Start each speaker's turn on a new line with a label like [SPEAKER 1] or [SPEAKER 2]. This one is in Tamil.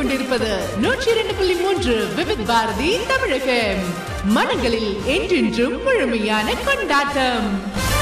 [SPEAKER 1] கேட்டுக்கொண்டிருப்பது 102.3 விவித் பாரதி தமிழகம். மனங்களில் என்றென்றும் முழுமையான கொண்டாட்டம்.